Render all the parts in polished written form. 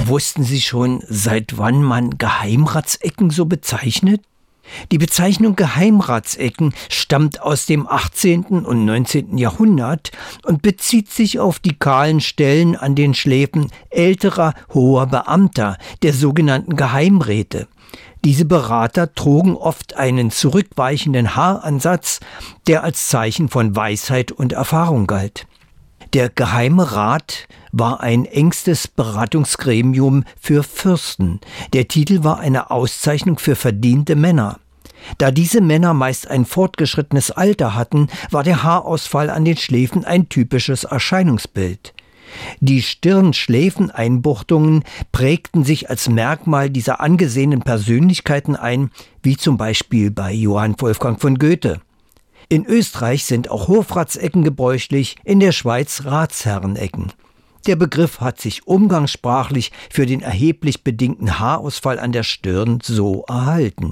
Wussten Sie schon, seit wann man Geheimratsecken so bezeichnet? Die Bezeichnung Geheimratsecken stammt aus dem 18. und 19. Jahrhundert und bezieht sich auf die kahlen Stellen an den Schläfen älterer hoher Beamter, der sogenannten Geheimräte. Diese Berater trugen oft einen zurückweichenden Haaransatz, der als Zeichen von Weisheit und Erfahrung galt. Der Geheime Rat war ein engstes Beratungsgremium für Fürsten. Der Titel war eine Auszeichnung für verdiente Männer. Da diese Männer meist ein fortgeschrittenes Alter hatten, war der Haarausfall an den Schläfen ein typisches Erscheinungsbild. Die Stirn-Schläfen-Einbuchtungen prägten sich als Merkmal dieser angesehenen Persönlichkeiten ein, wie zum Beispiel bei Johann Wolfgang von Goethe. In Österreich sind auch Hofratsecken gebräuchlich, in der Schweiz Ratsherrenecken. Der Begriff hat sich umgangssprachlich für den erheblich bedingten Haarausfall an der Stirn so erhalten.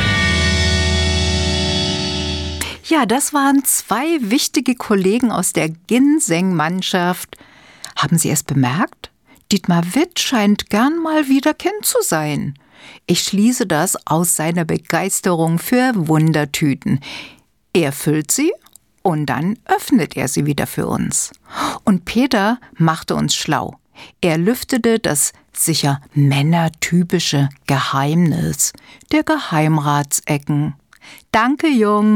Ja, das waren 2 wichtige Kollegen aus der Ginseng-Mannschaft. Haben Sie es bemerkt? Dietmar Witt scheint gern mal wieder Kind zu sein. Ich schließe das aus seiner Begeisterung für Wundertüten. Er füllt sie und dann öffnet er sie wieder für uns. Und Peter machte uns schlau. Er lüftete das sicher männertypische Geheimnis der Geheimratsecken. Danke, Jung.